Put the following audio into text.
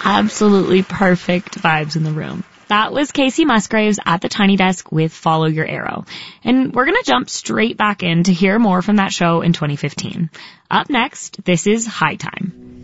absolutely perfect vibes in the room. That was Casey Musgraves at the Tiny Desk with Follow Your Arrow. And we're going to jump straight back in to hear more from that show in 2015. Up next, this is High Time.